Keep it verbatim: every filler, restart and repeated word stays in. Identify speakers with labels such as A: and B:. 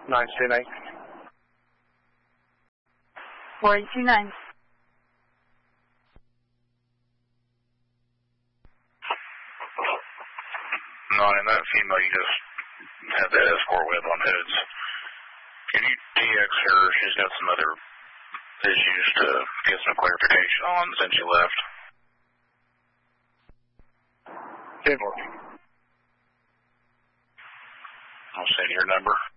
A: nine two nine.
B: four eight two nine.
C: Nine, that female you just had that escort with on Hoods. Can you T X her? She's got some other issues to get some clarification on since you left.
A: ten four.
C: I'll send you your number.